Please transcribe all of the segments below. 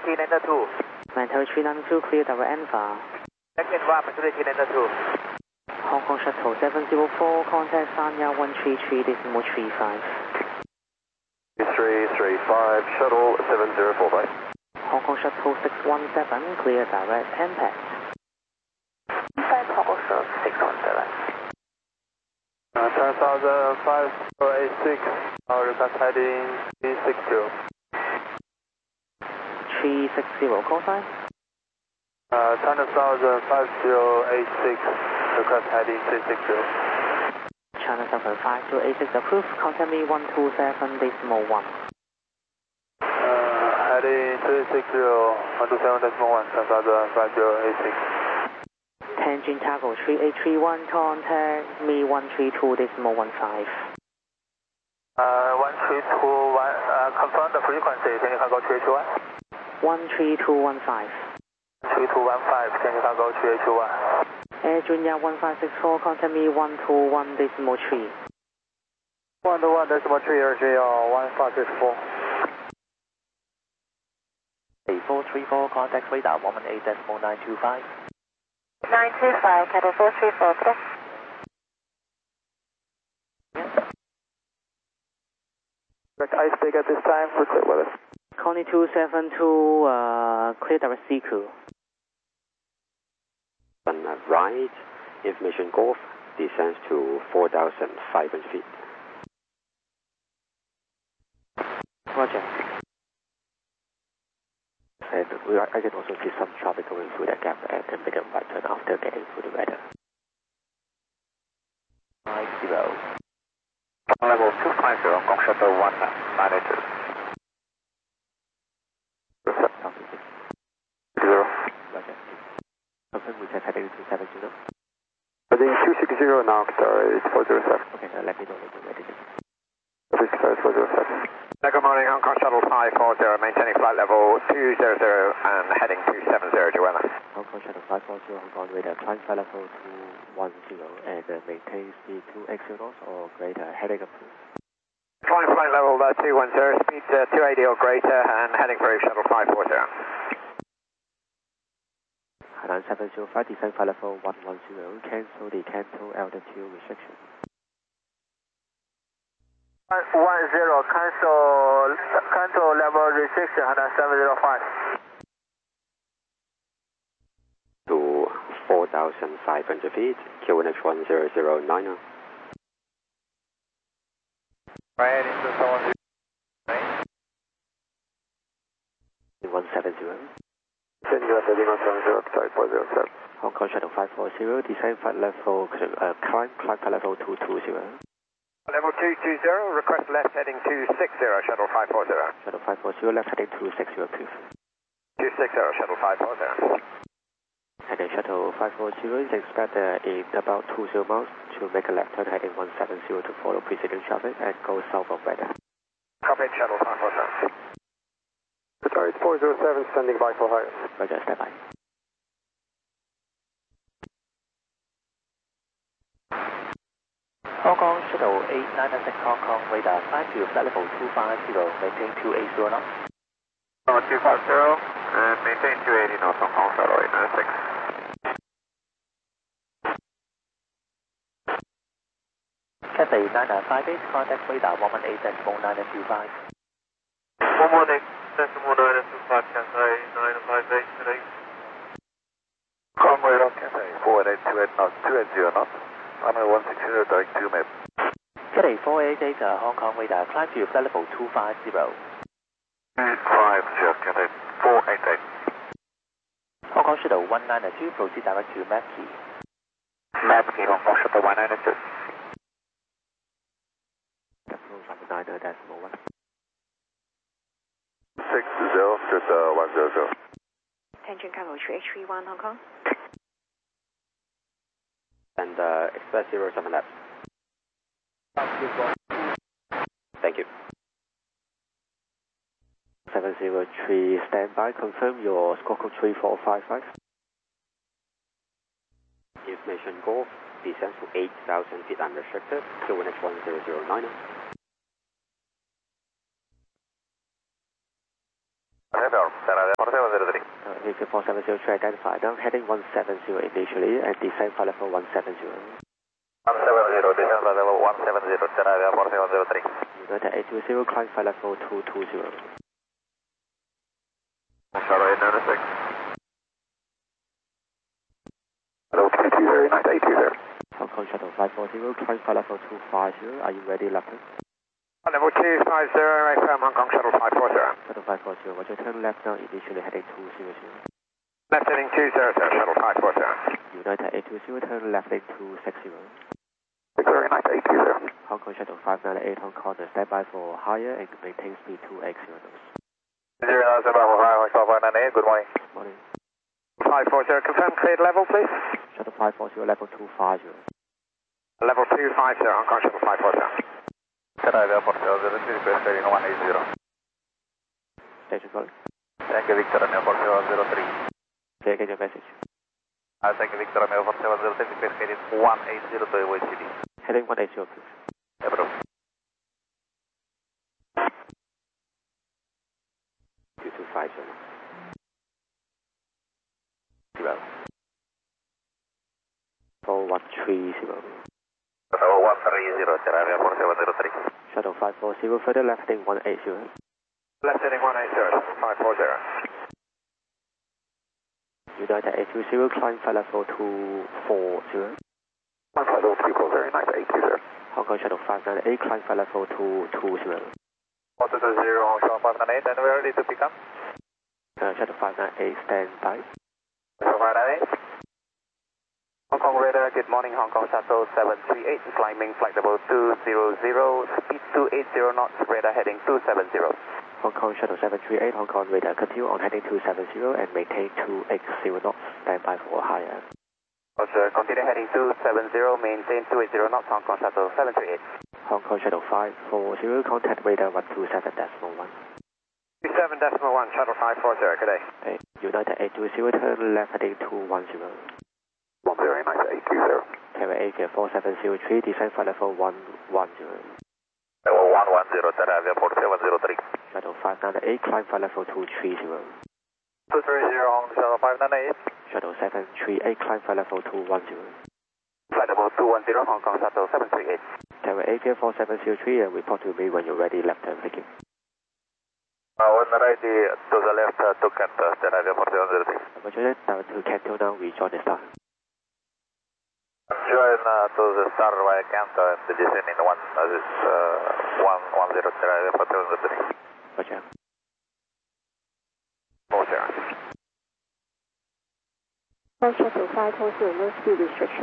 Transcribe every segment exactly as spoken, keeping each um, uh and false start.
three nine two. Mantel three nine two, clear direct Alpha. Second one, Mantel three nine two. Hong Kong Shuttle seven zero four, contact Sanya one three three decimal three five. three three five, Shuttle seven zero four, bye. Hong Kong Shuttle six one seven, clear direct impact. five Hong Kong Shuttle six one seven. Uh, ten thousand five zero eight six, uh, request heading three six zero. three six zero, call sign? Uh, ten thousand five zero eight six, request heading three six zero. China seven five zero eight six approved, contact me one two seven decimal one. Uh, heading three six zero, one two seven decimal one, ten thousand five zero eight six. Tangent Cargo three eight three one, contact me one three two decimal one five. Uh, one three two one, uh, confirm the frequency, Tangent Cargo three eight two one. one three two one five. three two one five, Tangent Cargo three eight two one. Air Junior one five six four, contact me one two one decimal three. one two one decimal three, Air Junior one five six four. four three four, contact radar one one eight decimal nine two five. nine two five, Cathay four three four, clear. Ice big at this time for clear weather. Connie two seven two, uh, clear direct C Q. On right, information Golf descends to four thousand five hundred feet. Roger. And we are, I can also see some traffic going through that gap and, and make a right turn after getting through the weather. five zero. Level two five zero, Hong Kong Shuttle one nine two. Zero. Roger. Confirm we can heading to seven zero. Heading two six zero now, sorry, it's four zero seven. Okay, uh, let me know when you're ready. Office clear four zero seven. Good morning, Hong Kong Shuttle five four zero, maintaining flight level two zero zero and heading two seven zero to weather. Hong Kong Shuttle five four zero, Hong Kong radar, climb flight level two one zero and uh, maintain speed two X zero knots or greater, heading approved. Climb flight level uh, two one zero, speed uh, two eighty or greater and heading for Shuttle five four zero. Hainan seven zero five, descend flight level one one zero, cancel the Canto altitude restriction. one zero, cancel, cancel level restriction, Hainan seven zero five. To four thousand five hundred feet, Q N H one zero zero nine. Right into seven zero. one seven zero. Send you a heading on seven zero, sorry, four zero seven. Hong Kong Shuttle five four zero, descend flight level, uh, climb, climb flight level two two zero. Level two two zero, request left heading two six zero, Shuttle five four zero. Shuttle five four zero, left heading two six zero, approved. two six zero, Shuttle five four zero. And then Shuttle five four zero is expected in about two zero miles to make a left turn heading one seven zero to follow preceding traffic and go south of weather. Copy, Shuttle five four zero. Sorry, it's four zero seven, standing by for higher. Roger, stand by. Hong Kong Shuttle eight nine six Hong Kong radar, climb to flight level two five zero, maintain two eight zero knots. Uh, two five zero, and maintain two eighty knots, Hong Kong Shuttle eight nine six. Cathay nine nine five eight, contact radar one one eight decimal nine two five. one one eight decimal nine two five, Cathay nine five eight today. Conway on Cathay four eight two eight knots, two eight zero knots. Runway one six zero, direct two map. Cathay four eight eight, uh, Hong Kong radar, climb to flight level two five zero. two five zero, Cathay four eight eight. Hong Kong Shuttle one nine two, proceed direct to map key. Map key, Hong Kong Shuttle one nine two. nine decimal one. six zero, just uh, one zero zero. Tangent Cargo three eight three one, Hong Kong. And uh, Express zero seven left. Thank you. seven zero three, stand by, confirm your score code three four five five. Information Golf descends to eight thousand feet unrestricted, Q N H one zero zero nine. Hello, Cafe four seven zero three identified. Now heading one seven zero initially and descend flight level one seven zero. one seven zero, descend flight level one seven zero, Terravia four seven zero three. United eight two zero, climb flight level two two zero. Shadow eight nine six. Hello, two two zero, United eight two zero. Hong Kong Shuttle five four zero, climb flight level two five zero. Are you ready, Lieutenant? Level two five zero, from Hong Kong Shuttle five four zero. Shuttle five four zero, watch your turn left now, initially heading two zero zero. Left heading two zero zero, Shuttle five four zero. United eight two zero, turn left heading two six zero. six zero, United eight two zero. Hong Kong Shuttle five nine eight, Hong Kong, stand by for higher and maintain speed two eight zero knots. zero nine seven five, Hong Kong five nine eight, good morning. Morning. five four zero, confirm cleared level, please. Shuttle five four zero, level two five zero. Level two five zero, Hong Kong Shuttle five four zero. Terravia four seven zero, request heading one eight zero. Station calling. Thank you, Victor Romeo four seven zero three. Say again your message. I thank you, Victor Romeo four seven zero three, request heading one eight zero to A W A C D. Heading one eight zero, please. Yeah, bro. two two five zero. Zero. four one three zero. Level one three zero, Terravia four seven zero three. Shuttle five four zero, further left heading one eight zero. Left heading one eight zero, five four zero. United eight two zero, climb flight level two four zero. One flight level two four zero, United eight two zero. Hong Kong Shuttle five nine eight, climb flight level two two zero. one two zero, Hong Kong five nine eight, and we're ready to pick up. Uh, Shuttle five nine eight, stand by. five nine eight. Hong Kong radar, good morning, Hong Kong Shuttle seven three eight, climbing flight level two zero zero, speed two eight zero knots, radar heading two seven zero. Hong Kong Shuttle seven three eight, Hong Kong radar continue on heading two seven zero and maintain two eight zero knots, stand by for higher. Roger, continue heading two seven zero, maintain two eight zero knots, Hong Kong Shuttle seven three eight. Hong Kong Shuttle five four zero, contact radar one two seven decimal one. two seven decimal one, Shuttle five four zero, good day. Okay, United eight two zero, turn left heading two one zero. one zero, United eight two zero. Carrier Asia four seven zero three, descend flight level one one zero. Level one one zero, Terravia four seven zero three. Shuttle five nine eight, climb flight level two three zero. two three zero, Hong Kong Shuttle five nine eight. Shuttle seven three eight, climb flight level two one zero. Flight level two one zero, Hong Kong Shuttle seven three eight. Carrier Asia four seven zero three, and report to me when you're ready, left turn, thank you. Uh, when ready to the left, uh, to Canton, Terravia four seven zero three. Roger, down to Canton now, we join the star. Join uh, to the star via Canton and the descent in one, uh, this, uh, one one zero, Terravia four seven zero three. Roger. four zero. Hong Shuttle five four zero, no speed restriction.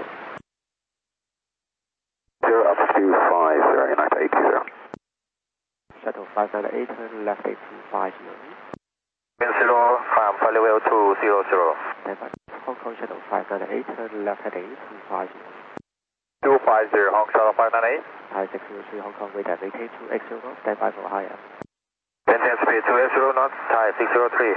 zero up to five zero, United eight two zero. Shuttle five nine eight, turn left heading two five zero. Wind zero, from flight level two zero zero. Stand by. Hong Kong Shuttle five nine eight, turn left heading two five zero. two five zero, Hong Kong Shuttle five nine eight. Thai six zero three, Hong Kong radar, maintain two eight zero knots, stand by for higher. Maintain speed two eight zero knots, Thai six zero three.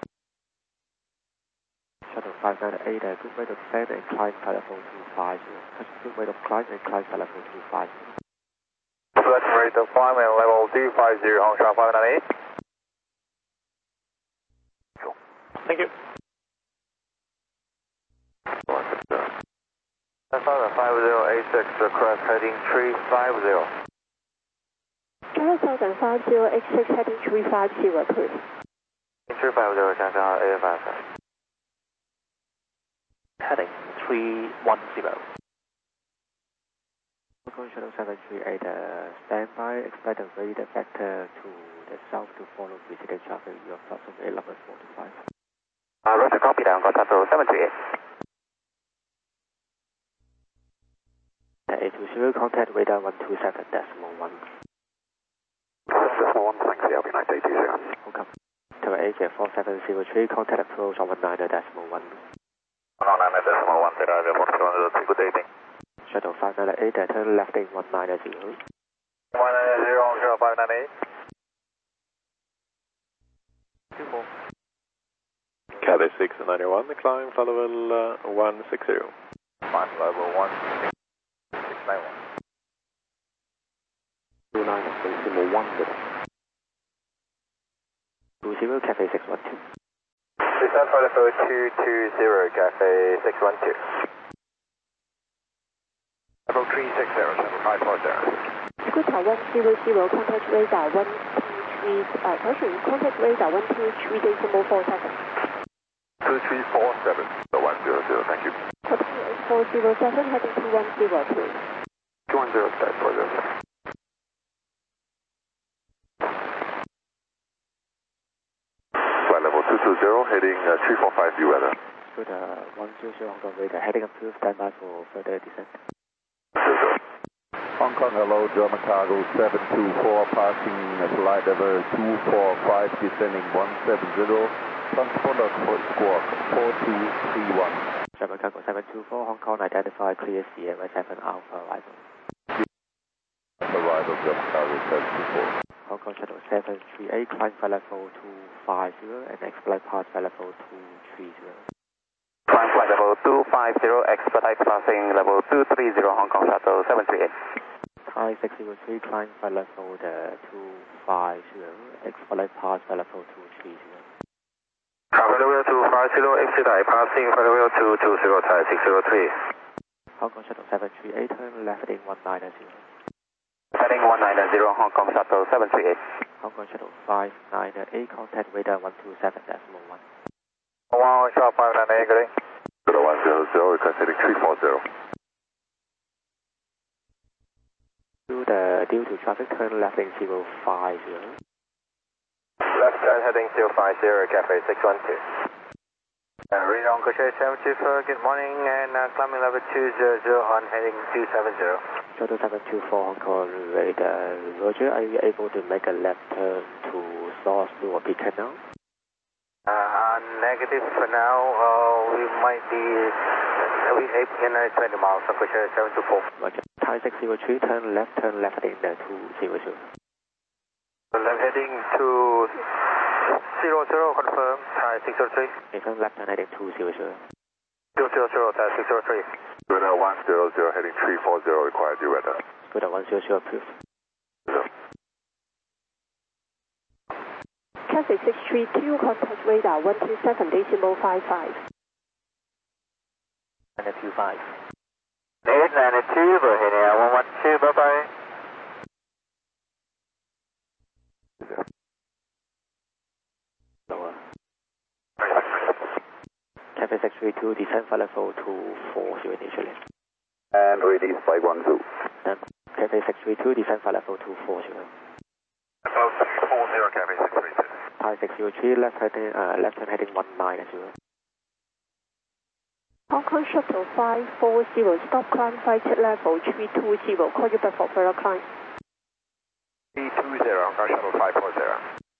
Shuttle five nine eight, a good rate of descent and climb flight level two five zero. Good rate of climb and climb flight level two five zero. Flight rate of climb and level two five zero, Hong Kong Shuttle five nine eight. Thank you. five zero eight six, request heading three five zero. five thousand five zero eight six heading three five zero, please. three five zero, Shanghai A five. Heading three one zero. Hong Kong Shuttle seven three eight, uh, stand by, expect the radar vector to the south to follow preceding traffic, you have approximately eleven forty-five. Uh, Roger, copy that, Hong Kong Shuttle seven three eight. eight two zero, contact radar one two seven decimal one. Decimal one, thanks, yeah, United eight two zero. Hong Kong. Tower Asia four seven zero three, contact approach on one nine decimal one. one nine decimal one, Terravia four seven zero three, good evening. Shuttle five nine eight, turn left in one nine zero. one nine zero, Hong Kong five nine eight. Two more. Cathay six ninety-one, climb flight level uh, one six zero. Flight level one six nine one. two nine decimal one zero. two zero, Cathay six one two. Descend flight level two two zero, Cathay six one two. Level three six zero, Channel five four zero. Scooter one zero zero, contact radar one two three, uh, sorry, contact radar one two three decimal four seven. two three four seven, so one zero zero, thank you. Hotel eight four zero seven, heading to one zero two. two one zero, sky four zero. Flight level two two zero, heading uh, three four five view weather. Good, uh, one zero zero Hong Kong radar, heading up to standby for further descent. Hong Kong, hello, German cargo seven two four, passing flight level two four five, descending one seven zero, transponder for squawk four two three one. German cargo seven two four, Hong Kong, identify clear Sierra seven Alpha arrival. Arrival, German cargo seven two four. Hong Kong Shuttle seven three eight, climb flight level two five zero and expedite pass flight level two three zero. Climb flight level two five zero, expedite passing level two three zero, Hong Kong Shuttle seven three eight. Thai six zero three, climb flight level the two five zero, expedite pass flight level two three zero. Flight level two five zero, expedite passing flight level two two zero, Thai six zero three. Hong Kong Shuttle seven three eight, turn left heading one nine zero. Heading one nine zero, Hong Kong Shuttle seven three eight. Hong Kong Shuttle five nine eight, contact radar one two seven decimal one. One shot five nine eight, good day. Good, one zero zero, request heading three four zero. To the due to traffic, turn left heading zero five zero. Left turn heading zero five zero, Cathay six one two. Uh, radar on Korea seven two four, good morning, and uh, climbing level two zero zero on heading two seven zero. Shuttle seven two four, Hong Kong radar, Roger, are you able to make a left turn to South Blue or Beacon now? Uh, negative for now, uh, we might be uh, we eight in uh, twenty miles on Korea seven two four. Roger. Thai six zero three, turn left, turn left heading the two zero zero. Left heading to zero zero, confirm, Thai six zero three. Okay, turn left, turn heading two zero zero. two zero zero, Thai six zero three. Good, uh, one zero zero, heading three four zero, required view weather. Good, uh, one zero zero approved. Cathay six three two, contact radar one two seven decimal five five. And a two five. eight nine two, Bohemia one one two, bye bye. Lower. Cathay six three two, descend flight level two four zero initially. And ready, five one two. And Cathay six three two, descend flight level two four zero. Level three four zero, Cathay six three two. Thai six zero three, left heading, uh, left turn heading one nine zero. Hong Kong Shuttle five four zero, stop climb flight level three two zero, call you back for further climb. three two zero, Hong Kong Shuttle five four zero.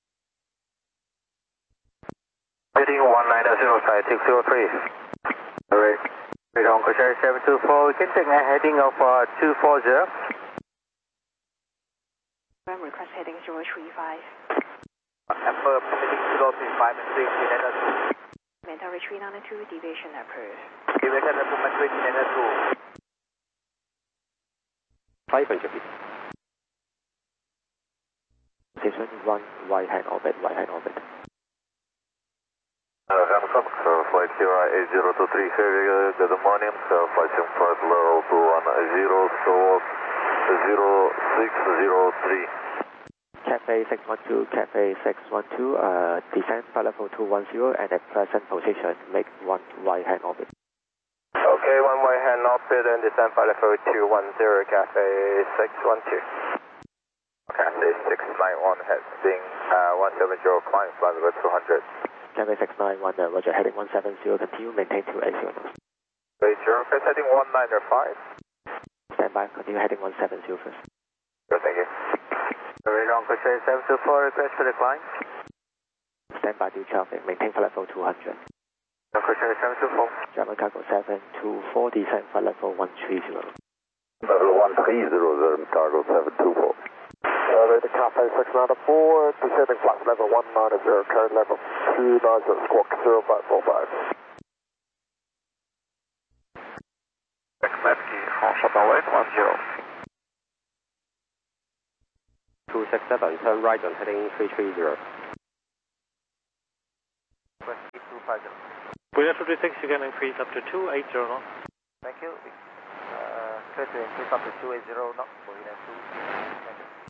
Heading one nine zero, Thai six zero three. Alright. Radar on Korea seven two four, we can take a heading of uh, two four zero. Request heading zero three five. Affirm, heading zero three five, maintain Canada two. Mandatory three nine two, deviation approved. Deviation approved, maintain Canada two. Five hundred feet. Station one, right hand orbit, right hand orbit. Uh, Hamilton, so flight zero eight zero two three here, good morning, so flight sim flight level two one zero, so zero six zero three. Cathay six one two, Cathay six one two, uh, descend flight level two one zero and at present position, make one right hand orbit. Okay, one right hand orbit and descend flight level two one zero, Cathay six one two. Cathay six nine one heading uh, one seven zero, climb flight level two hundred. Cathay six nine one, uh, Roger, heading one seven zero, continue, maintain two eight zero. Wait, zero, heading one nine five. Stand by, continue heading one seven zero first. Good, thank you. Radar on Korea seven two four, request for decline. Stand by due traffic, maintain flight level two hundred. On Korea seven two four. German cargo seven two four, descend flight level one three zero. Level one three zero, German cargo seven two four. Uh, the Cathay six nine four, descending flight level one nine zero, current level two nine zero, squawk zero five four five. Metzky, Hong Shuttle eight one zero. two six seven, turn right on heading three three zero. Two five zero. Bullet two three six, you can increase up to two eight zero knots. Thank you. Uh, clear to increase up to two eight zero knots for United two. Thank you.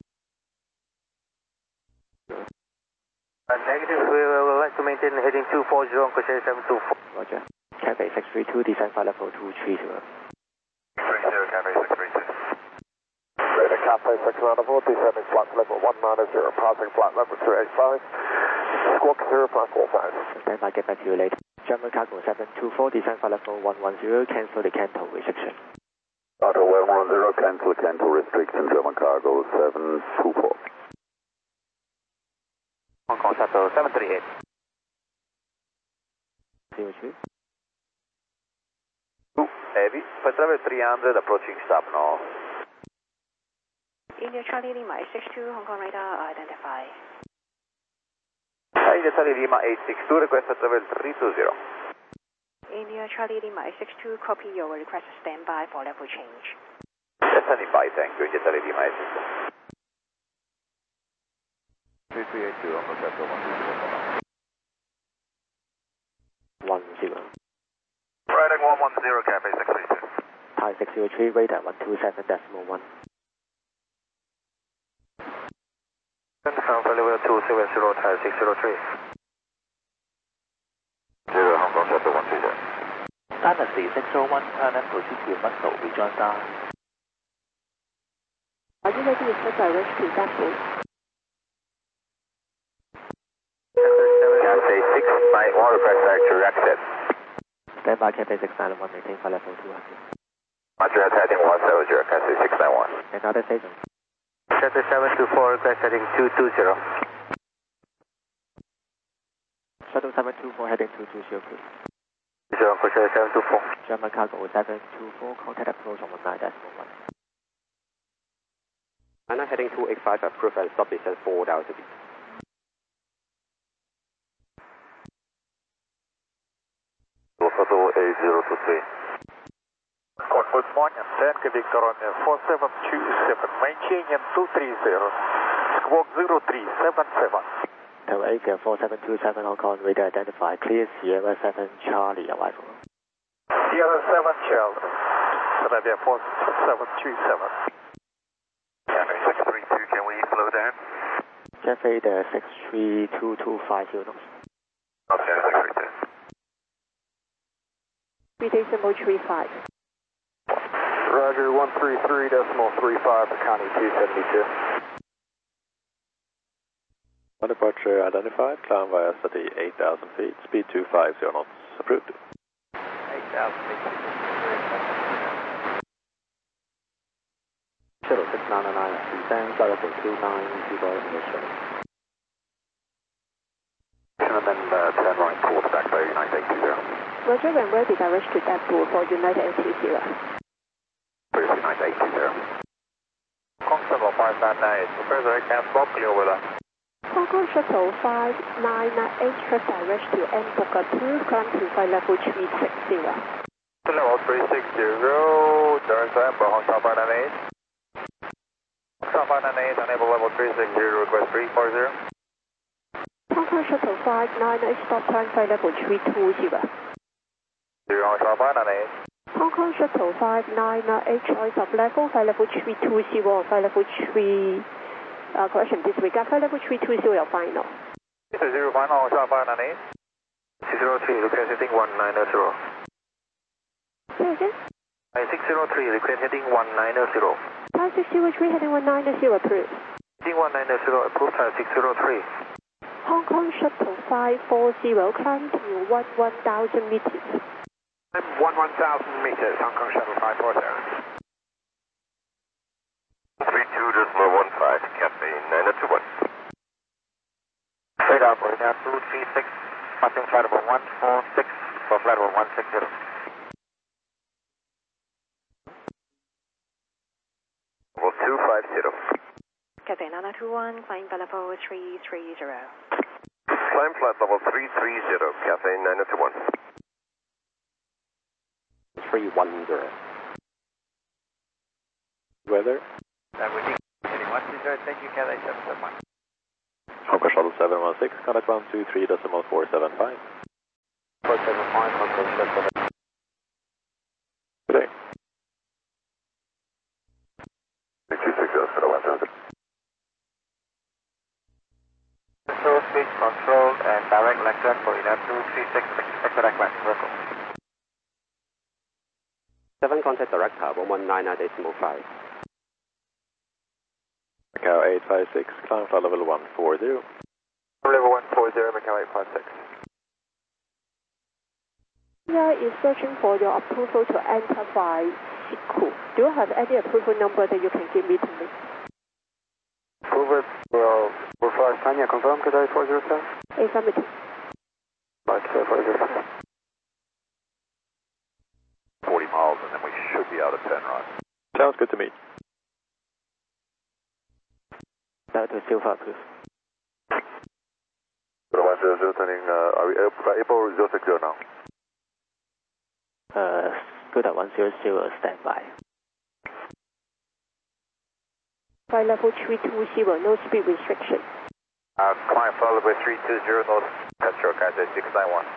Uh, negative, we would like to maintain heading two four zero on Crusade seven two four. Roger. Cathay six three two, descend flight level two three zero. three zero, Cathay six three two. Radar Cathay six nine four, descending flight level one nine zero, passing flight level two eight five, squawk zero five four five. Stand by, get back to you later. German cargo seven two four, descend flight level one one zero, cancel the Canto restriction. Auto one one zero, cancel Canto restriction, German cargo seven two four. Hong Kong Shuttle seven three eight. zero two. Two, heavy, flight level three hundred, approaching stop now. India Charlie Lima eight six two, Hong Kong radar identify. India Charlie Lima eight six two, request flight level three two zero. India Charlie Lima eight six two, copy your request standby for level change. Yes, standby, thank you, India Charlie Lima eight six two. three three eight zero, Hong Kong Shuttle one two zero. one zero. Riding one one zero, Cathay six three two. Thai six zero three, radar one two seven decimal one. Confirm flight level two seven zero, Thai six zero three. Zero, Hong Kong Shuttle one two zero. Dynasty six zero one, turn left to C Q Muscle, rejoin down. Are you ready to set direct to Dapple? Cathay six nine one, request factory exit. Stand by, Cathay six nine one, maintain flight level two hundred. Roger, heading one seven zero, Cathay six nine one. Another station. Shuttle seven two four, request heading two two zero. Shuttle seven two four, heading two two zero, please. Zero, Crusade seven two four. German cargo seven two four, contact approach on one nine decimal one. China heading two eight five, approved and stop descent four thousand feet. Shuttle eight zero two three. Good morning, Tank Victor on four seven two seven, maintain in two three zero, squawk zero three seven seven. Tower eight four seven two seven, Hong Kong radar identified, clear Sierra seven Charlie arrival. Sierra seven Charlie, Sierra four seven two seven. Cathay six three two, can we slow down? Cathay the six three two two five zero knots. Okay, six three two. three decimal three five. Roger, one three three decimal three five, Connie two seventy-two. On departure identified, climb via city eight thousand feet, speed two five zero knots, approved. eight thousand feet. Shuttle six nine nine, descend flight level two nine zero initial. And then uh, turn right towards back bay nine eight two zero. Roger, when ready, direct to Dapple for United eight two zero. Previously nine eight two zero. Hong Kong Shuttle five nine nine eight, further I can swap clear with us. Hong Kong Shuttle five nine nine eight, track direct to N Boca two, climb to flight level three six zero. Level three six zero, turn to Emperor, Hong Kong five nine eight. Hong Kong five nine eight, enable level three six zero, request three four zero. Hong Kong Shuttle five nine eight, stop time flight level three two zero. Zero, Hong Kong five nine eight. Hong Kong Shuttle five nine nine eight, choice of level, flight level three two zero, flight level three, uh, correction, disregard, flight level three two zero, final. This is zero final, Hong Kong five nine eight. six zero three, request heading one nine zero. Say again? six zero three, request heading one nine zero. Thai six zero three, heading one nine zero, approved. Heading one nine zero, approved, Thai six zero three. Hong Kong Shuttle five four zero, climb to one one thousand meters. one one thousand meters, Hong Kong Shuttle five four zero. three two decimal one five, Cathay nine two one. Radar for now two three six, passing flight level one four six for flight level one six zero. Level two five zero. Cathay nine two one, climb by level three three zero. Climb flight level three three zero, Cathay nine two one. three one zero. Weather? That would be heading one two zero, thank you, Cathay seven seven one. Hong Kong Shuttle seven one six, contact one two three decimal four seven five. F two three six, expect direct landing, circle. seven contact direct tower, one nine nine decimal five. Macau eight five six, climb flight level one four zero. Level one four zero, Macau eight five six. Here is searching for your approval to enter by SICU. Do you have any approval number that you can give me to me? Approval, well, we're flight Tanya, confirm, Cathay four zero seven? Affirmative. Flight Cathay four zero seven. forty miles and then we should be able to turn right. Sounds good to me. That was still far, please. one zero zero turning, uh, are we able zero six zero now? Uh, good at one zero zero, standby. Flight level three two zero, no speed restriction. Uh, climb flight level three two zero, north, Petro, Cathay six nine one.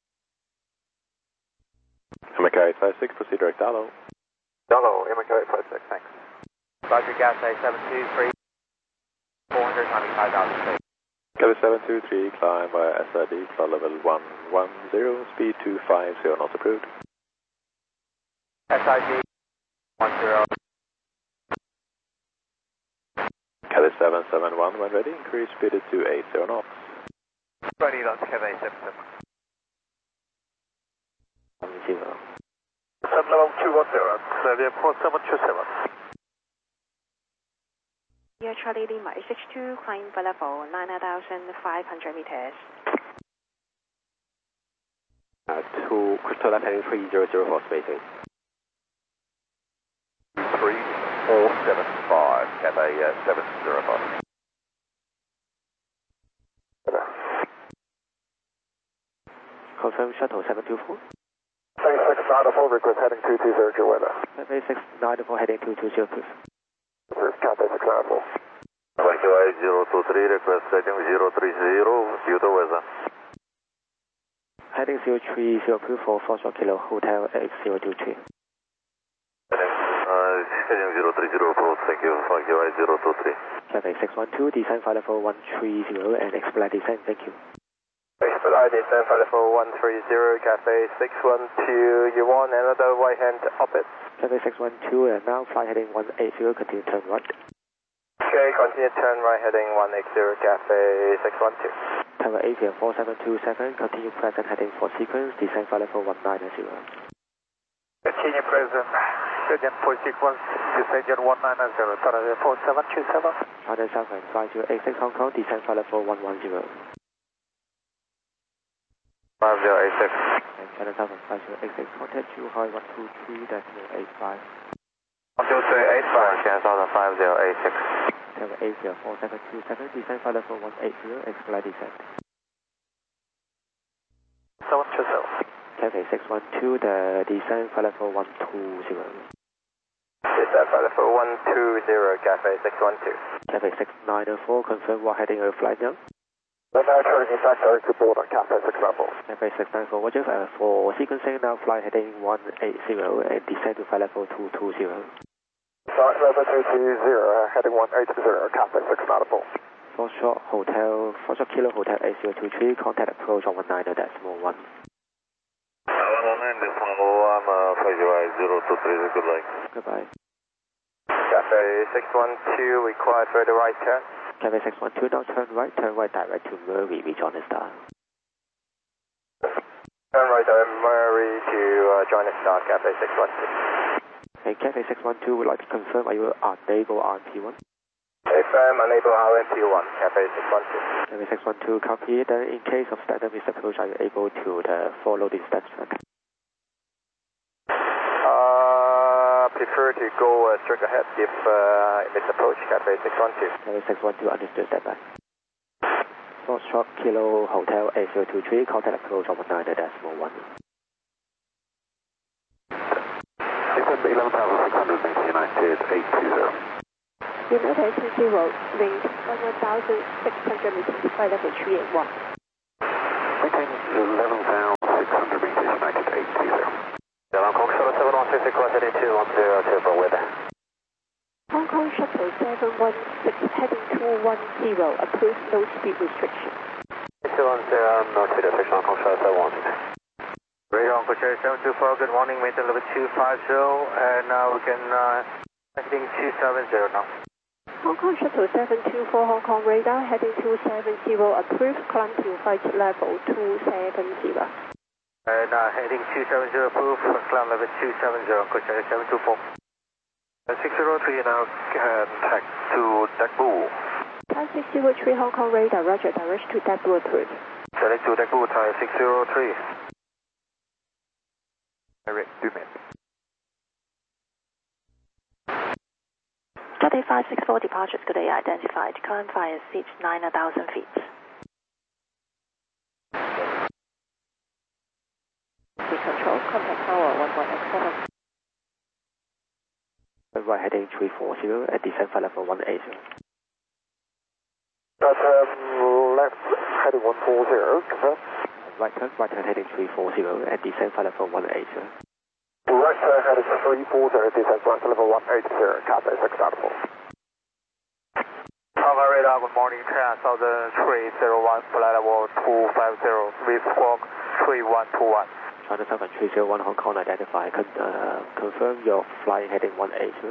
Macau eight five six, proceed direct Dallo. Dallo, Macau eight five six, thanks. Roger, Cathay seven two three, four hundred twenty-five thousand feet. Cathay seven two three, climb via S I D, flight level one one zero, speed two five zero, not approved. S I D one zero. Cathay seven seven one, when ready, increase speed to two eight zero knots. Ready, that's Cathay seven seven. one zero. seven level two one zero, Xavier four seven two seven. Yeah, Charlie Lima, H H two, climb for level nine thousand five hundred meters. Uh, to Crystal left heading three zero zero for spacing. three four seven five, Cathay uh, seven zero five. Confirm shuttle seven two four. Cathay six nine four, request heading two two zero, your weather. Cathay six nine four heading two two zero, please. Cathay six nine four. Macau eight zero two three, request heading zero three zero, due to weather. Heading zero three zero, approved for four short kilo, hotel eight zero two three. Uh, heading zero three zero, approach, thank you, Macau eight zero two three. Cathay six one two, descend flight level one three zero and expedite descent, thank you. Expedite descent flight level one three zero, Cathay six one two, you want another right hand up it? Cathay six one two, and now fly heading one eight zero, continue turn right. Okay, continue turn right heading one eight zero, Cathay six one two. Tower Asia four seven two seven, continue present heading for sequence, descend flight level one nine zero. Continue present, descend for sequence, descend one nine zero, Tower four seven two seven. China Southern five zero eight six Hong Kong, descend flight level one one zero. five zero eight six. And China Southern five zero eight six, contact two high one two three decimal eight five. one two three eight five, China Southern five zero eight six. Tower Asia four seven two seven, descend flight level one eight zero, expedite descent. seven two seven. Cathay six one two, the descend flight level one two zero. Descend flight level one two zero, Cathay six one two. Cathay six nine four, confirm what heading are you flying now? We're now turning back direct to board on Cathay six nine four. Cathay six nine four, Roger, uh, for sequencing now fly heading one eight zero and descend to flight level two two zero. Flight level two two zero, heading one eight zero, Cathay six nine four. Four short hotel, four short kilo hotel eight zero two three, contact approach on one nine decimal one. one one nine decimal one, uh, five zero eight zero two three, good luck. Goodbye. Cathay six one two, required further right turn. Cathay six one two, now turn right, turn right direct to Murray, reach on the star. Turn right on Murray to uh, join the star, Cathay six one two. Hey, Cathay six one two, would like to confirm, are you unable R P one? Confirm, unable R P one, Cathay six one two. Cathay six one two, copy. Then in case of standard misapproach, are you able to uh, follow the steps track? Uh, prefer to go uh, straight ahead if uh, misapproach, Cathay six one two. Cathay six one two, understood that back. Four short kilo hotel eight zero two three, contact approach on one nine decimal one. December eleven thousand six hundred, United eight two zero. United eight two zero, range one thousand six hundred meters, flight level three eight one. Maintain eleven thousand six hundred meters, United eight two zero. Hong Kong Shuttle seven one six, request heading two one zero, turbo weather. Hong Kong Shuttle seven one six, heading two one zero, approved no speed restriction. two one zero, North Video Station, Hong Kong, Charlie seven one six. Radio Hong Kong, Charlie seven two four, good morning, maintain level two five zero, and now we can, uh, heading two seven zero now. Hong Kong Shuttle seven two four, Hong Kong radar, heading two seven zero, approved, climb to flight level two seven zero. And uh, heading two seven zero, approved, climb level two seven zero, Hong Kong, Charlie seven two four. six zero three now, contact to Dagbu. six zero three, Hong Kong radar, roger, direct to Dagbu, approved. Direct to Dagbu, Thai six zero three. Direct, two minutes. Cathay five six four departures today identified. Current fire seat nine thousand feet. Control, contact tower one one X seven. Right heading three four zero at descent flight level one eighty. That's um, left heading one four zero, confirm. Right turn, right turn heading three four zero at descent flight level one eighty. Right turn heading three four zero, descent flight level one eighty, Cathay six audible. Hong Kong radar, good morning, ten thousand three zero one, flight level two five zero, with squawk three one two one. China seven three zero one Hong Kong identified. Con uh, confirm your flight heading one eighty.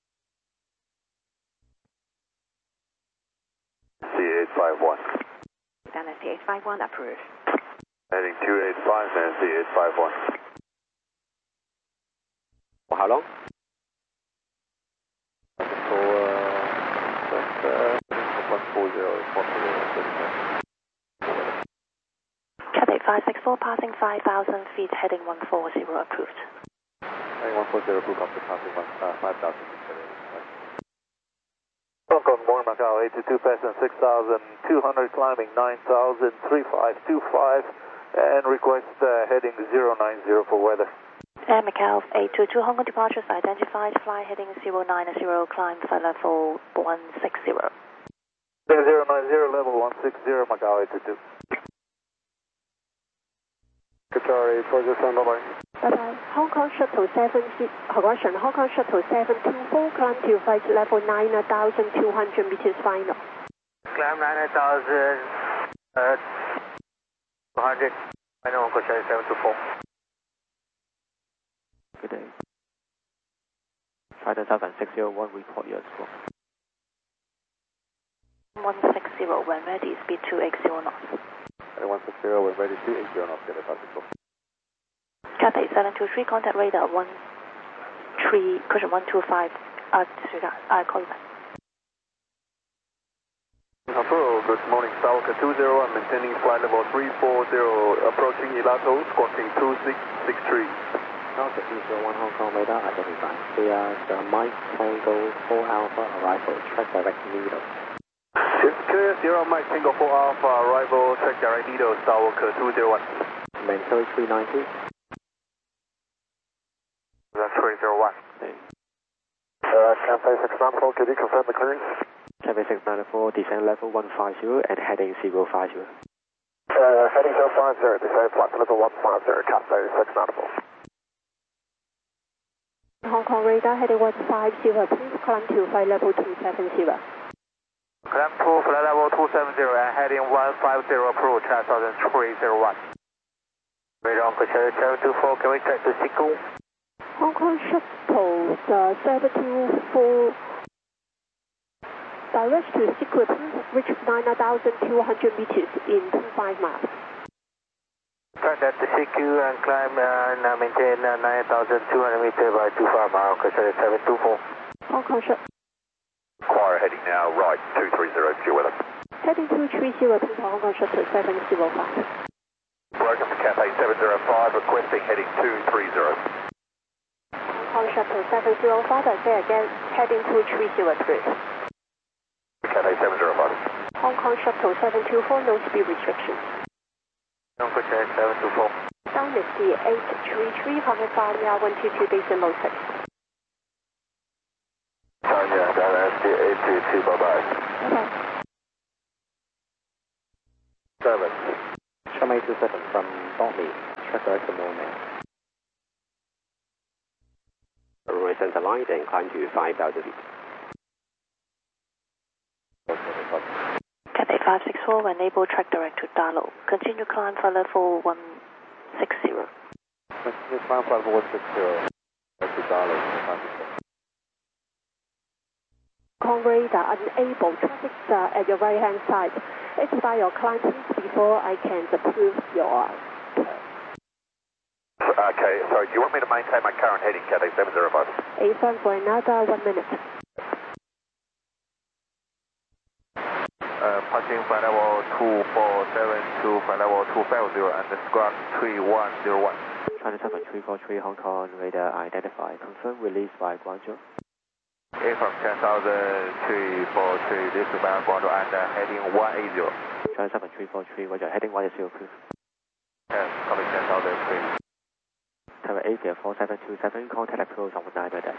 C eight five one. Then C eight five one approved. Heading two eight five and C eight five one. For how long? For uh, one four zero, possible. Cathay five six four passing five thousand feet, heading one four zero approved. Heading one four zero approved after passing uh, five thousand feet. Hong Kong, morning Macau, eight two two, passing six thousand two hundred, climbing nine thousand three five two five, and request uh, heading zero nine zero for weather. Air Macau eight two two, Hong Kong departures identified, fly heading zero nine zero, climb flight level one six zero. zero nine zero, level one six zero, Macau eight two two. Qatari, Georgia, stand by. Bye-bye. Hong Kong Shuttle seven, correction, Hong Kong Shuttle seven two four, climb to flight level nine thousand two hundred meters final. Climb nine thousand two hundred, I know Hong Kong Charlie seven two four. Good day. China seven six zero one, report your squawk. one six zero, when ready, speed two eight zero knots. one six zero, we're ready to eight zero knots, get a possible. Cathay seven two three, contact radar one three, cushion one two five, uh, disregard, I call you back. Hello, good morning, Stalker two zero, I'm maintaining flight level three four zero, approaching Ilato, squawking two six six three. Delta two zero one Hong Kong radar identified. We are the Mike Tango four Alpha arrival, track direct needle. Clear, zero Mike Tango four Alpha, arrival, track direct needle, Stalker two zero one. Maintain three ninety. That's three zero one. Uh, Cathay six ninety-four, could you confirm the clearance? Cathay six ninety-four, descent level one five zero and heading zero five zero. Uh, heading zero five zero, descent flight level one five zero, Cathay six ninety-four. Hong Kong radar, heading one five zero, please climb to flight level two seven zero. Climb to flight level two seven zero and heading one five zero, approach ten thousand three zero one. Radio Hong Kong Charlie seven two four, can we check the signal? Hong Kong Shuttle uh, seven two four, direct to secret, reach nine thousand two hundred meters in twenty-five miles. Contact the C Q and climb uh, and uh, maintain uh, nine thousand two hundred meters by two five miles, Charlie seven two four. Hong Kong Shuttle. Inquire heading now right, two three zero, due weather. Heading two three zero, Hong Kong Shuttle seven zero five. Welcome to Cathay seven zero five, requesting heading two three zero. Hong Kong Shuttle seven zero five, I say again, heading two three zero three. Cathay seven zero five. Hong Kong Shuttle seven two four, no speed restrictions. Hong Kong Charlie seven two four. Down is the eight three three, Hong Kong one two two, decimal six. Tanya, down S D eight two two, bye-bye. Okay. Seven. Chum eight two seven from Bobby, track direct to Norman. Right center line, then climb to five thousand feet. Cathay five six four, enable track direct to Darlow. Continue climb for level one six zero. Continue climb for level one six zero. Direct to Darlow. Hong Kong radar unable, traffic uh, at your right hand side. Expedite your climb before I can approve your Okay, sorry, do you want me to maintain my current heading, Cathay seven zero five? A firm for another one minute. Uh, passing flight level two four seven two, flight level two five zero and squawk three one zero one. China seven three four three Hong Kong radar identified. Confirm release by Guangzhou. A from ten thousand three four three, this is by Guangzhou and uh, heading one eight zero. China seven three four three, roger, heading one eight zero, please. Yes, copy ten thousand three. Tower Asia four seven two seven, contact approach on nine dash.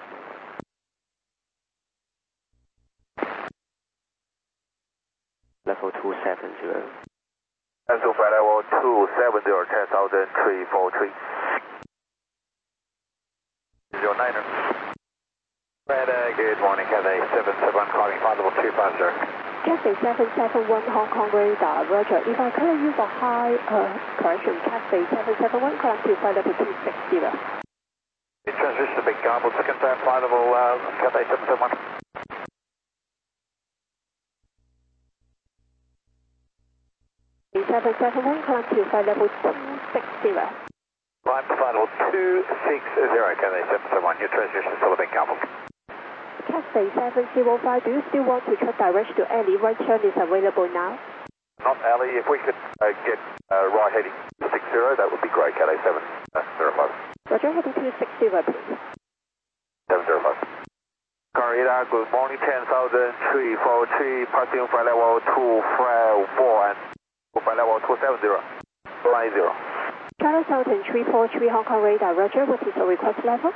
Level two seven zero. Cancel flight level two seven zero, ten thousand three four three. zero niner. Radar, good morning, Cathay seven seven one, calling flight level two five zero. Cathay seven seven one Hong Kong radar, roger. If I color you for high, uh, correction, Cathay seven seven one, climb to flight level two six zero. In transition to Big Garble, second time flight level uh, Cathay seven seven one. seven seven one, climb to flight level two six zero. Climb to flight level two six zero, Cathay seven seven one, your transition still a Big Garble. Cathay seven zero five, do you still want to track direction to Alley? Right turn is available now. Not Alley, if we could uh, get uh, right heading six zero, that would be great, Cathay seven zero five. Roger, heading two six zero, please. seven zero five. Radar, good morning, ten thousand three four three, passing flight level two five four and flight level two seven zero. Line zero. China Southern three four three Hong Kong radar, roger, what is the request level?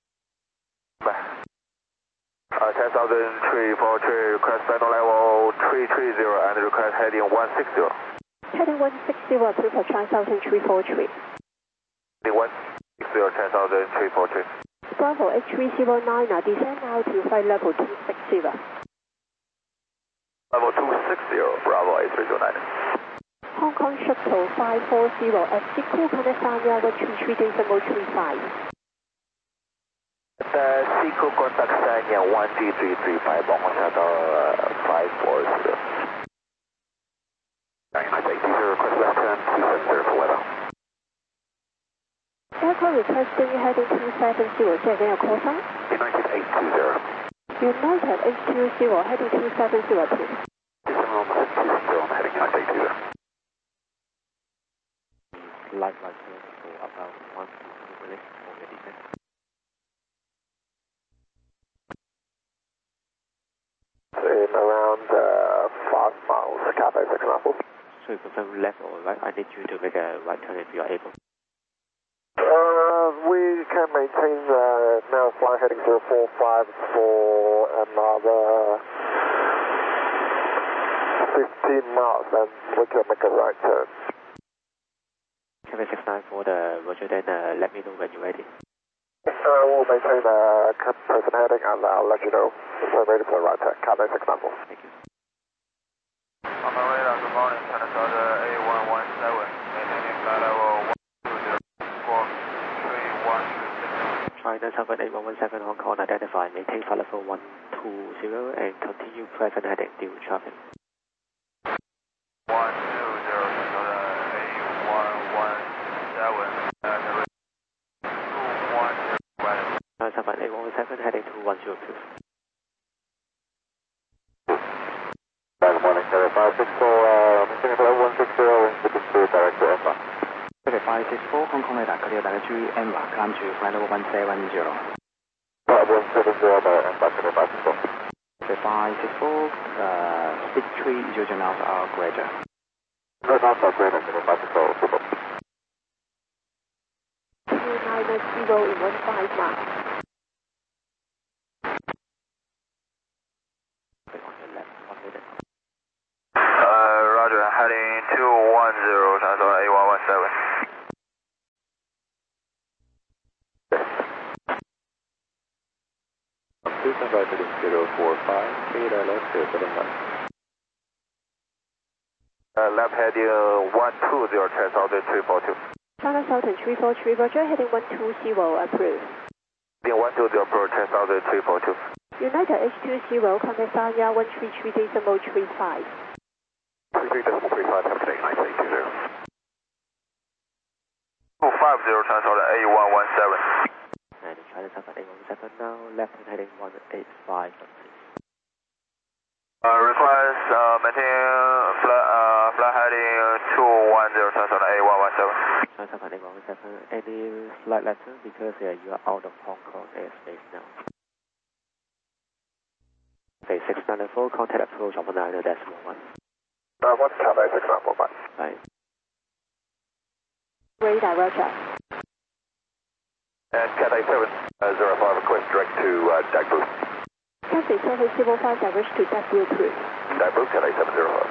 Uh, ten thousand three four three, request final level three three zero and request heading one six zero. Heading one six zero, approved for China Southern three four three. Heading one six zero, ten thousand three four three. Bravo H three zero nine, now descend now to flight level two six zero. Level two six zero, Bravo A three zero nine. Hong Kong Shuttle five four zero, at Siku Panasanya one two three decimal three five. The Siku contact Sanya one G three three five, Hong Kong Shuttle five four zero. I take these are request left turn two seven zero for weather. Aircraft requesting heading two seven zero, say again your call sign? United eight two zero. United eight two zero, heading two seven zero, please. two seven one, two six zero, I'm heading United eight two zero. Light right turn for about one to two minutes for the descent. In around uh, five miles, Cathay six Apple. So you confirm left or right? I need you to make a right turn if you are able. Uh, we can maintain uh, now flight heading zero four five for another fifteen miles, then we can make a right turn. Cathay six nine for the roger, then uh, let me know when you're ready. Uh, we'll maintain uh, present heading and I'll let you know if we're ready for a right turn. Cathay six nine four. Thank you. On the radar, good morning, China Southern A one one seven, maintaining flight level one two zero, squawk three one two six. China seven eight one one seven Hong Kong identified, maintain flight level one two zero and continue present heading due traffic. one two zero, China A one one seven, and two one zero, China seven eight one one seven heading two one zero, please. Good morning, Cathay five six four, uh, maintaining flight level one six zero, looking to direct to Emma. Cathay five six four Hong Kong radar，佢哋大家注意 Emma， climb to flight level one seven zero。 Flight one seven zero by Emma, Cathay five six four. Cathay five six four， uh, speed three zero knots are greater。 No knots are greater, Cathay five six four, super. two nine zero in one five now. Uh, roger, heading two one zero, China Southern A one one seven. Please stand by heading zero four five, radar left zero seven nine. Uh, left heading one two zero, Southern three four two. China Southern three four three, Roger, heading one two zero, approved. Heading one two zero, approach Southern three four two. United H two zero, contact Sanya one three three decimal three five. three three decimal three five, have a take nine eight two zero. two five zero, Southern A one one seven. And China Southern A one seven now, left hand heading one eight five. Uh, request uh, maintain flight, uh, flight heading two one zero, Southern A one one seven. China Southern A one one seven, any flight letter because uh, you are out of Hong Kong airspace now. Okay, six nine four, contact approach of nine decimal one. Uh, what's Cathay six nine four five? Right. Radar, Roger. And Cathay seven zero five, request direct to uh, Dagbu. Cathay seven zero five, direct to Dagbu, approved. Dagbu, Cathay seven zero five.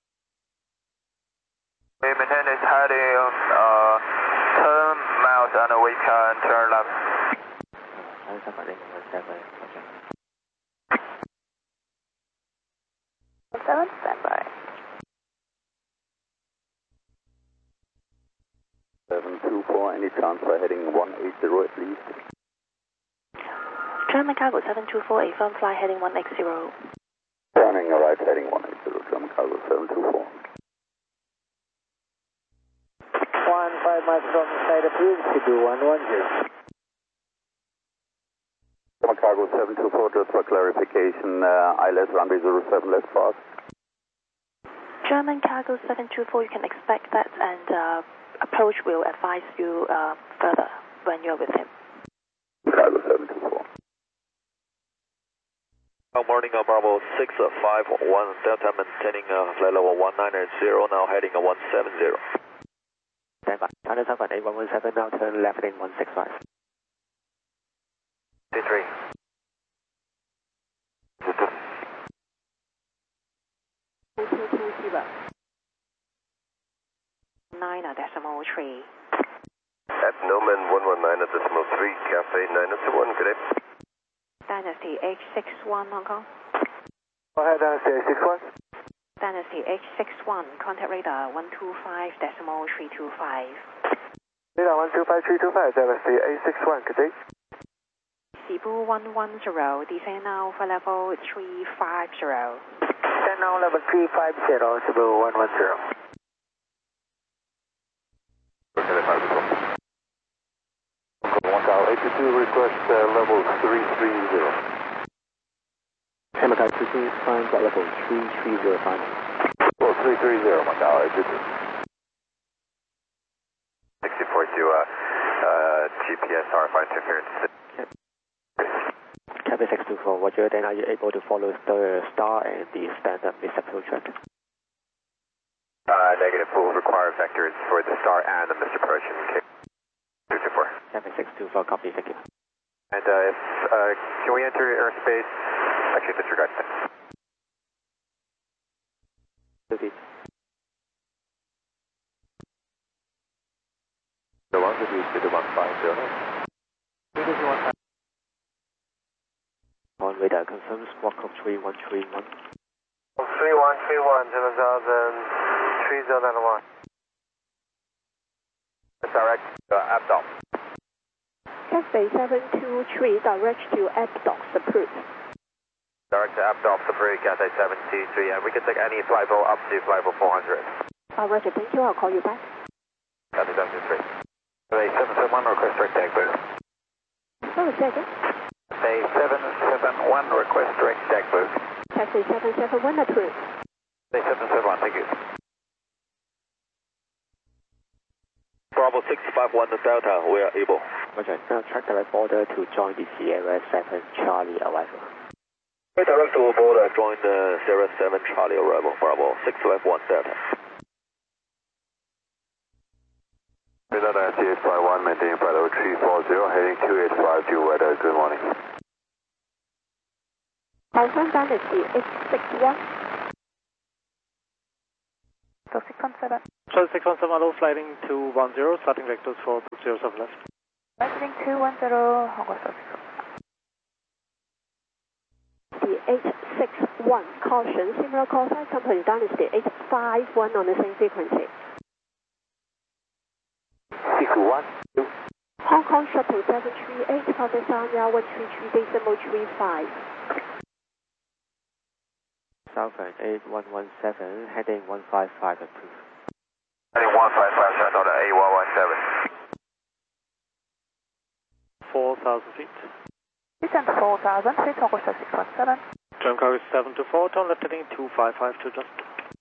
We maintain this heading uh, ten miles and we can turn left. China Southern A one seven, Roger. seven, standby. seven two four, any transfer heading one eight zero at least? German Cargo seven two four, a firm fly heading one eight zero. Turning right heading one eight zero, German Cargo seven two four. one five miles from the side approved to do one one zero. German Cargo seven two four, just for clarification, uh, I L S runway zero seven, less fast. German Cargo seven two four, you can expect that, and uh, approach will advise you uh, further when you're with him. Cargo seven two four. Good morning, uh, Bravo six five one, Delta maintaining uh, flight level one nine zero, now heading uh, one seven zero. Stand by. China Southern A one one seven, now turn left heading one six five. T three. nine decimal three. At Noman one one nine decimal three, Cafe nine two one, good day. Dynasty H six one, Hong Kong. Go ahead, Dynasty H six one. Dynasty H six one, contact radar one two five decimal three two five. Radar one two five three two five, Dynasty H six one, good day. Cebu one one zero, descend now for level three five zero. Descend now level three five zero, Cebu one one zero. Macau eighty-two, request uh, level three three zero. Macau eighty-two, find flight level three three zero, find. Oh, three three zero, Macau eighty-two. sixty-four to uh, uh, G P S R F interference. Cathay six two four, Roger, then are you able to follow the star and the standard mid-approach track? Uh, negative, will require vectors for the star and the missed approach in K two two four. Cathay six two four, copy, thank you. And uh, if, uh, can we enter airspace? Actually, disregard that. Repeat. The one that is the one five zero. On radar confirms, walk up three one three one. three one three one, seven thousand three zero nine one. Direct uh, Abdom. Cathay seven two three, direct to Abdox, approved. Direct to Abdom, Sapri, Cathay seven two three, and we can take any flight level up to flight level four hundred. Uh, Roger, thank you, I'll call you back. Cathay seven two three. Cathay seven seven one, request direct tag, please. Sorry, second. Cathay seven seven one, request direct tag, please. Cathay seven seven one, approved. Cathay seven seven one, thank you. Bravo six five one, Delta, we are able. Roger, now track direct border to join the Sierra seven Charlie arrival. Direct to border, join the Sierra seven Charlie arrival, Bravo six five one, Delta. Radar T eight five one, maintaining flight level three four zero, heading two eight five two, weather, good morning. Confirm Dynasty H six one. So six one seven. Charlie six one seven, hello, flighting two one zero, starting vectors for zero seven left. Flighting two one zero, Hong Kong South. The H six one. Caution, similar call sign company Dynasty eight five one on the same frequency. six one two. Hong Kong Shuttle seven three eight, Papa Sanya one three three decimal three five. Southern eight one one seven, heading one five five approved. Heading one five five, Shuttle eight one one seven. four thousand feet. Descent four thousand, three Togo six one seven. Term cargo seven two four, turn left heading two five five to just.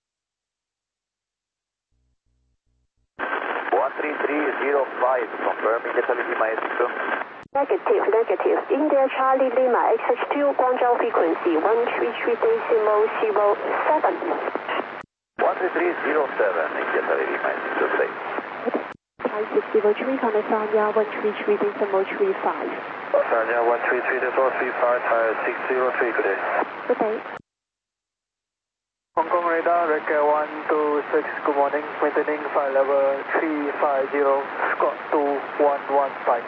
one three three zero five, confirming the Lima S two. Negative, negative. India Charlie Lima X H two, Guangzhou frequency one three three decimal zero seven. one three three zero seven, India Charlie Lima S two, please. Thai six zero three, Papa Sanya one three three decimal three five. Sanya one three three decimal three five, Thai six zero three, good day. Good day. Hong Kong radar, Record one two six, good morning. Maintaining flight level three five zero, squawk two one one five.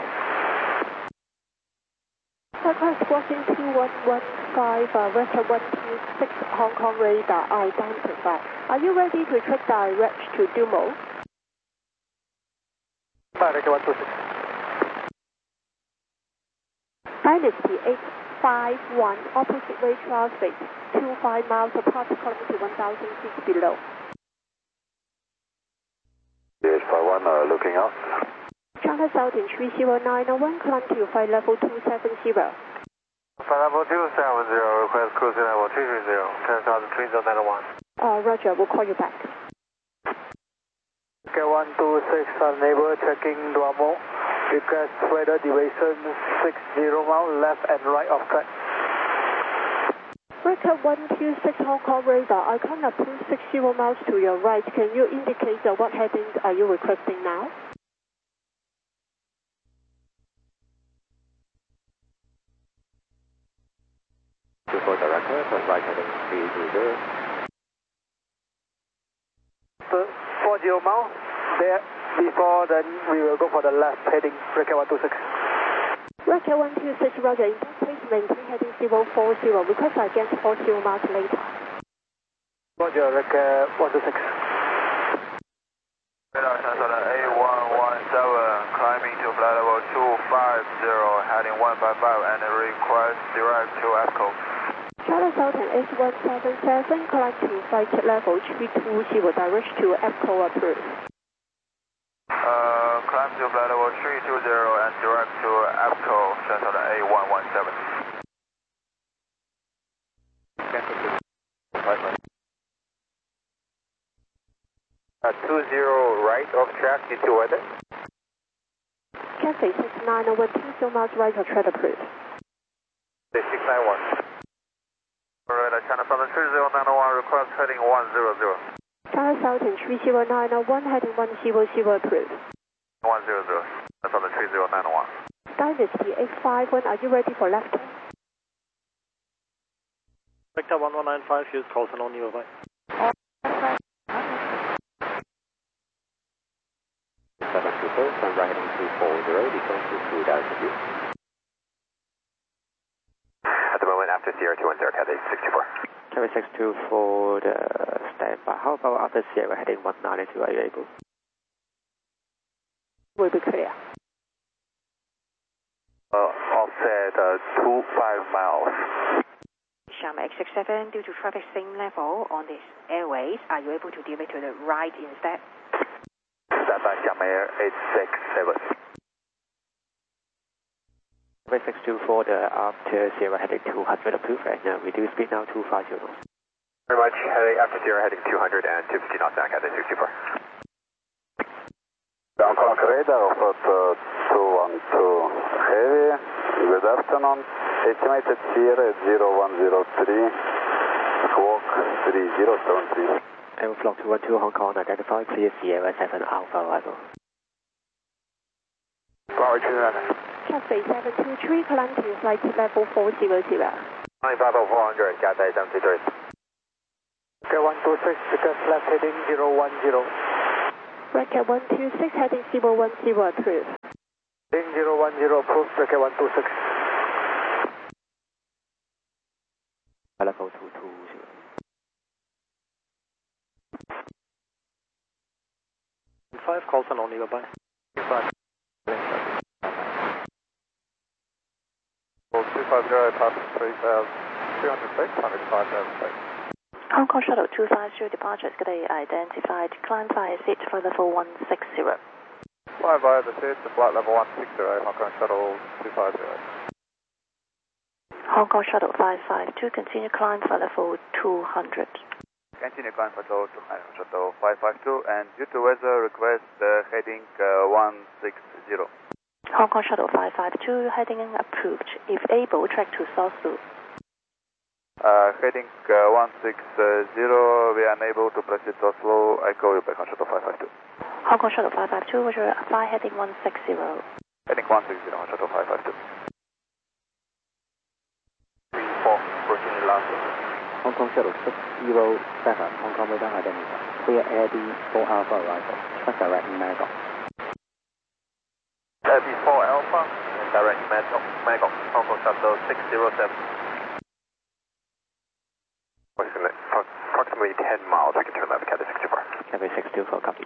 Request squawking two one one five, uh, Record one two six, Hong Kong radar identified. Are you ready to check direct to Dumo? Record one two six. Dynasty eight five one, opposite way traffic, two five miles apart, kilometer one thousand feet below. eight five one, uh, looking up. China Southern three zero nine one, climb to flight level two seven zero. Flight level two seven zero, request cruising level three three zero, China Southern three zero nine one. Uh, Roger, we'll call you back. Okay, one two six, uh, neighbor checking Duomo. Request weather deviation six zero miles left and right of track. Record one two six Hong Kong radar, I can approve six zero miles to your right. Can you indicate uh, what heading are you requesting now? For the record, turn right heading three two zero. four zero miles, there, before then we will go for the left heading, Record one two six. Record one two six, Roger, in that case maintain heading zero four zero, request against four zero miles later. Roger, Record one two six. Radar China eight one one seven, climbing to flight level two five zero, heading one five five, and request direct to ESCO. China Southern eight one seven seven, climb to flight level three two zero, direct to ESCO approved. Uh, climb to flight level three two zero and direct to ESCO, China eight one one seven. Uh, two zero right of track, due to weather. Cathay six nine one, two zero miles right of track approved. six nine one. Alright, China Southern three zero nine one, request heading one zero zero. China Southern three zero nine one, heading one zero zero approved. one zero zero, China Southern three zero nine one. Dynasty eight five one, are you ready for left turn? Vector one one nine five, use call sign only, over. seven two four, turn right heading two four zero, descend to two direct view. At the moment, after Sierra two one zero, Cathay six two four. Cathay six two four, the standby. How about after Sierra heading one nine two, are you able? Will be clear. Uh, offset uh, two five miles. Sharma X six seven, due to traffic same level on this airways, are you able to deviate to the right instead? Stand by, Sharma Air eight six seven. Cathay six two four, the after Sierra heading two hundred approved, and uh, reduce speed now two five zero. Very much, heading after Sierra heading two hundred and two fifty knots, Cathay six two four. Hong Kong radar, of uh, two one two heavy, good afternoon. Estimated Sierra zero one zero three, squawk three zero seven three. Aeroflot two one two Hong Kong, identified, clear Sierra seven Alpha arrival. Cathay seven two three, climb to flight level four zero zero. ninety-five oh four hundred, Cathay seven two three. Okay, one two six, request left heading zero one zero. Record one two six, heading zero one zero approved. Heading zero one zero approved, record one two six. level two two zero. Five calls and only goodbye. Five. two five zero, passing three thousand two hundred feet, one hundred five thousand feet. Hong Kong Shuttle two five zero departures today identified, climb via seat for level one six zero. Fly via the seat to flight level one six zero, Hong Kong Shuttle two five zero. Hong Kong Shuttle five five two, continue climb for level two hundred. Continue climb for level two hundred, Shuttle five five two, and due to weather request uh, heading uh, one six zero. Hong Kong Shuttle five five two, heading approved. If able, track to South Loop. Uh, heading uh, one six zero, we are unable to proceed to Oslo. I call you back on Shuttle five five two. Hong Kong Shuttle five five two, Roger, fly heading one six zero. Heading one six zero on Shuttle five five two. three four, approaching Ilado. Hong Kong Shuttle six zero seven, Hong Kong radar identified. Clear Air B four Alpha arrival. Track direct Magog. Air B four Alpha, direct Magog, Magog, Hong Kong Shuttle six zero seven. Approximately ten miles, we can turn left, Cathay sixty-four. Cathay six two four, copy.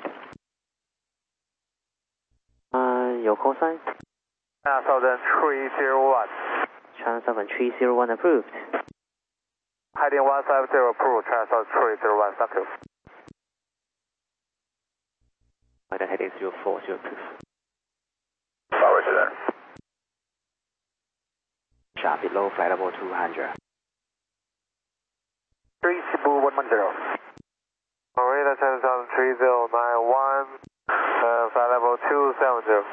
Uh, your call sign? China Southern three zero one. China Southern three zero one approved. Heading one five zero approved, China Southern three zero one, thank you. Right, heading zero four zero two. Power to there. Sharp below flight level two hundred. three Cebu one one zero. Marina China Southern three zero nine one, uh, flight level two seven zero.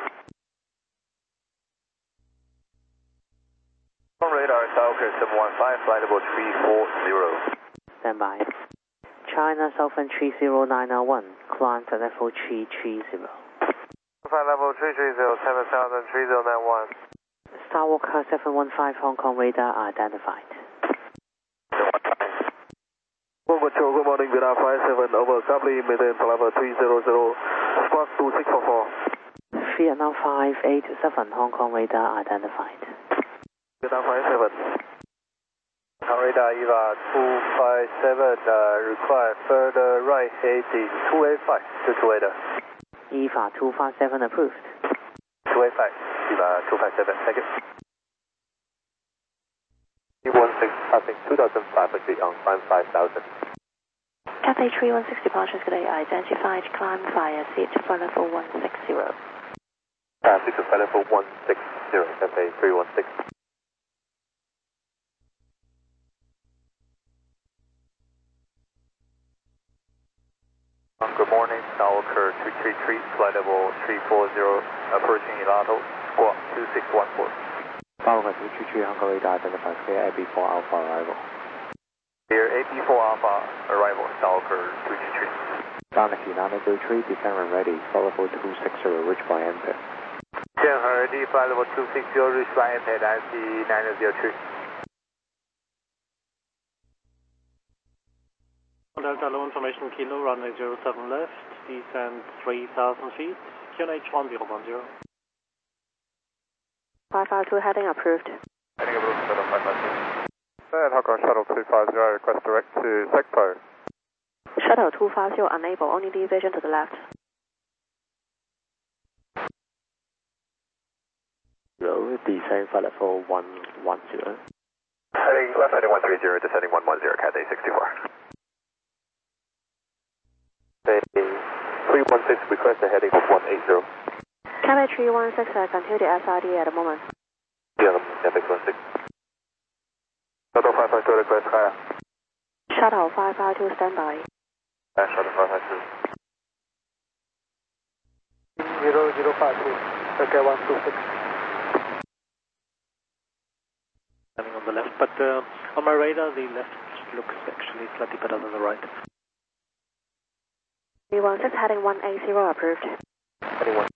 On radar, Southern seven one five, flight level three four zero. Stand by. China Southern three zero nine one, climb to level three three zero. Flight level three three zero, China Southern three zero nine one. Starwalker seven one five Hong Kong radar identified. One two, good morning, Vietnam five seven, over, copy, maintain flight level three zero zero, squawk two six four four. Vietnam five eight seven Hong Kong radar identified. Vietnam five seven. Radar E V A two five seven, uh, require further right heading two eight five to two eight. E V A two five seven approved. two eight five, E V A two five seven, thank you. E one six, passing two thousand five hundred on climb five thousand. Cathay three one six departures today identified, climb via seat for level one six zero. Passing to flight level one six zero, Cathay three one six. Good morning, Starwalker two three three, flight level three four zero, approaching Ilado, squawk two six one four. Starwalker two three three, Hong Kong radar identified, clear A B four Alpha arrival. Clear A B four Alpha, arrival, Starwalker two three three. Down at nine zero three, descent when ready, flight level two six zero, reach by M P. Descent ready, flight level two six zero, reach by M P, I C nine zero three. Delta low information kilo, runway zero seven left, descend three thousand feet, Q N H one zero one zero. five five two heading approved. Heading approved, Shuttle five five two. And Hong Kong Shuttle two five zero, request direct to SecPo. Shuttle two five zero unable, only deviation to the left. Low, descend flight level one one zero. Heading left, heading one three zero, descending one one zero, Cathay sixty-four. three one six, request a heading of one eight zero. Cathay three one six, uh, continue the S I D at the moment. Yeah, Cathay one six. Shuttle five five two, request higher. Shuttle five five two, stand by. Uh, Shuttle five five two. zero zero five two, okay, one two six. Standing on the left, but uh, on my radar the left looks actually slightly better than the right. three one six heading one eight zero approved. Heading one.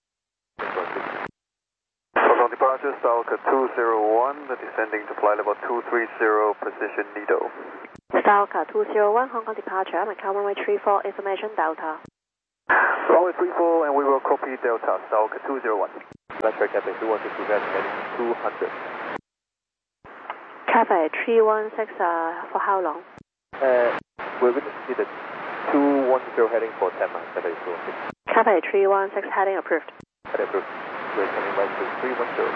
Hong Kong departure, Starwalker two zero one, descending to flight level two three zero, precision Nido. Starwalker two zero one, Hong Kong departure, Macau runway three four, information Delta. Runway three four, and we will copy Delta, Starwalker two zero one. That's right, Cathay two one six, we got heading two hundred. Cafe three one six, uh, for how long? Uh, we're going to see the two one zero heading for ten miles, Cafe two one six. Cafe three one six, heading approved. Heading approved. We're coming right to three one zero.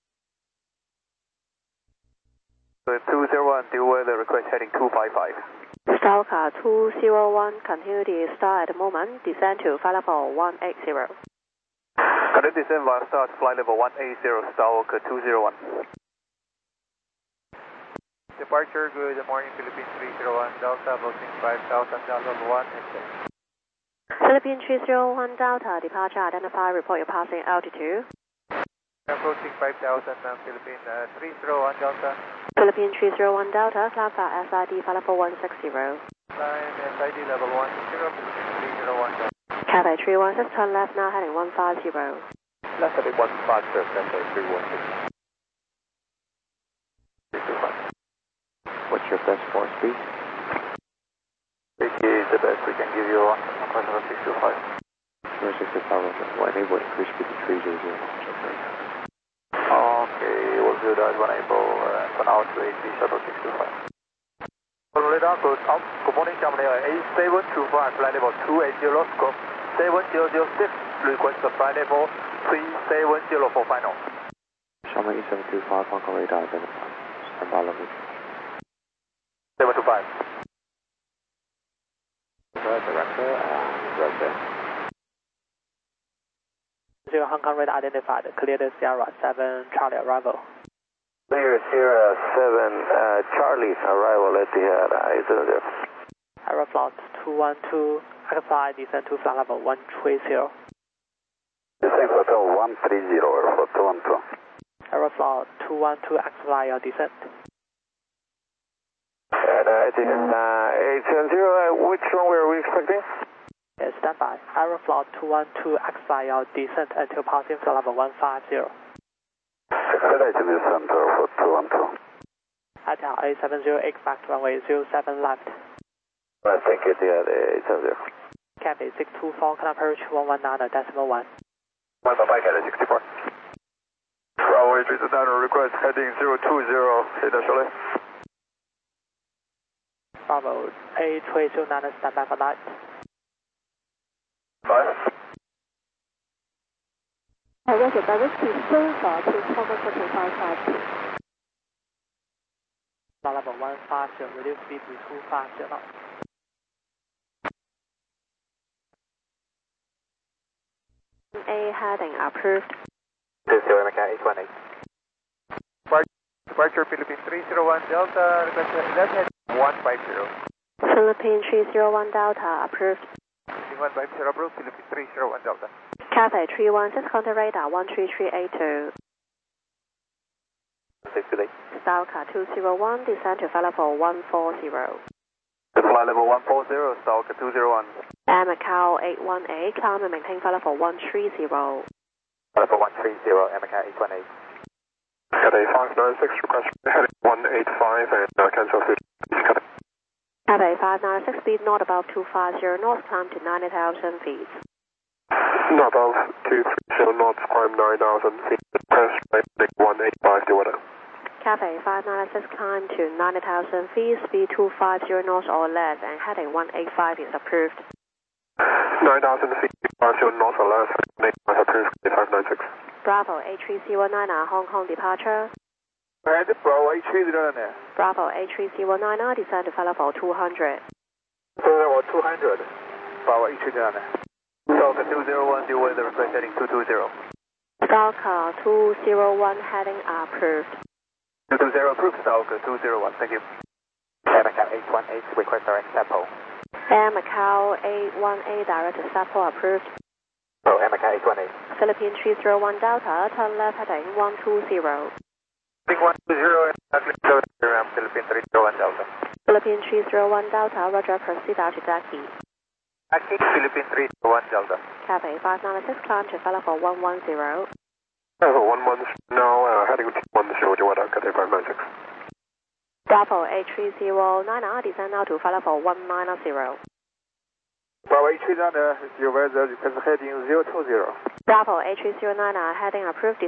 two zero one, deal with the request heading two five five. Stalker two zero one, continue the star at the moment, descend to flight level one eight zero. Continue descend via start, flight level one eight zero, Stalker two zero one. Departure, good morning, Philippines three zero one, Delta, approaching five thousand, Delta one, exit. Philippine three zero one Delta, departure identify, report your passing altitude. Approaching five thousand, uh, Philippine uh, three zero one Delta. Philippine three zero one Delta, climb for S I D, flight level one six zero. Climb S I D level one six zero, three zero one Delta. Cafe three one six, turn left now, heading one five zero. Left heading one five zero, Cafe three one six. What's your best force speed? This is the best we can give you on Control six two five. zero six two five, well, enable increase speed to three zero zero. Okay, we'll do that when able, uh, for now to A C Shuttle six two five. Radar code up, good morning, Germany, A seven two five, flight level two eight zero, scope seven zero zero six, request the flight level three seven zero for final. Xiaomi seven two five, Hong Kong radar identified. Stand by location. seven two five. Director and Roger. Zero Hong Kong radar identified. Clear the Sierra seven Charlie arrival. Clear Sierra seven uh, Charlie arrival at the head. I zero. Aeroflot two one two, Alpha descend to flight level one three zero. Descent hotel one three zero, Aeroflot two one two. Aeroflot two one two, Alpha your descent. And uh, it is uh, eight seven zero, uh, which runway are we expecting? Yes, stand by. Aeroflot two one two, Alpha your descent until passing flight level one five zero. Accelerated descent, Aeroflot two one two. At A seven zero, expect runway zero seven left. I think it's the eight seven zero. Cafe six two four, can approach one one nine decimal one. one five Cafe sixty-four. Runway three two nine, request heading zero two zero, initially. Bravo, A three zero nine, stand by for light. Five. Roger, direct to Silver to cover for two five five two. Flight level one five zero, reduce speed to two five zero. A heading approved. two zero, M C A eight one eight. Departure Philippines three zero one Delta, request left head one five zero. Philippine three zero one Delta approved. one five zero approved, Philippines three zero one Delta. Cafe three one six, contact radar one three three eight two. six today. Stalker two zero one, descend to flight level one four zero. Flight level one four zero, Stalker two zero one. Air Macau eight one eight, climb and maintain flight level one three zero. Flight level one three zero, M C A eight one eight. Cafe five nine six, request heading one eight five and uh, cancel food. Cafe five nine six, speed not above two five zero knots, climb to ninety thousand feet. Not above two three zero knots, climb nine thousand feet. Press heading one eight five to weather. Cafe five nine six, climb to ninety thousand feet, speed two five zero knots or less, and heading one eight five is approved. nine thousand feet, five zero knots or less, heading eight approved, five nine six. Bravo A three zero nine, Hong Kong departure. Head Bravo A three zero nine. Bravo A three zero nine, descend to flight level two hundred. Level two hundred. Bravo A three zero nine. Delta two zero one, deal with the request heading two two zero. Stalker two zero one, heading approved. two two zero approved, Stalker two zero one, thank you. Air Macau eight one eight, request direct Sapo. Air Macau eight one eight, direct to Sapo approved. Oh, M C A eight one eight. Philippine three zero one Delta, turn left heading one two zero. Heading one two zero, Philippine three zero one Delta. Philippine three zero one Delta, roger, proceed out to Jackie. Jackie, Philippine three zero one Delta. Cafe five nine six, climb to flight level one one zero. Level one one now, uh, heading one zero to weather, Cafe five nine six. Bravo A three zero nine, descend now to flight level one nine zero. Bravo A three zero nine, your weather, request heading zero two zero. Bravo A three zero nine, heading approved.